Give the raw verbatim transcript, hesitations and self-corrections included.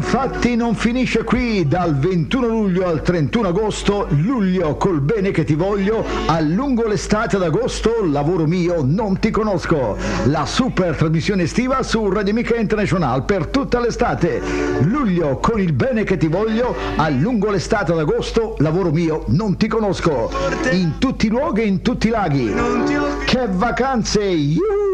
infatti non finisce qui. Dal ventuno luglio al trentuno agosto, luglio col bene che ti voglio, a lungo l'estate ad agosto, lavoro mio, non ti conosco. La super trasmissione estiva su Radio Amica International per tutta l'estate. Luglio con il bene che ti voglio, a lungo l'estate ad agosto, lavoro mio, non ti conosco. In tutti i luoghi e in tutti i laghi. Che vacanze! Yuhu!